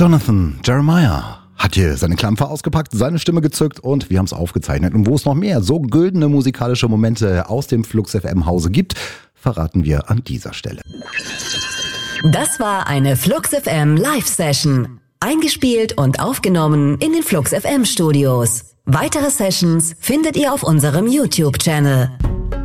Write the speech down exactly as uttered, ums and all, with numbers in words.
Jonathan Jeremiah hat hier seine Klampfe ausgepackt, seine Stimme gezückt und wir haben es aufgezeichnet. Und wo es noch mehr so güldene musikalische Momente aus dem Flux F M Hause gibt, verraten wir an dieser Stelle. Das war eine Flux F M Live-Session. Eingespielt und aufgenommen in den Flux F M Studios. Weitere Sessions findet ihr auf unserem YouTube-Channel.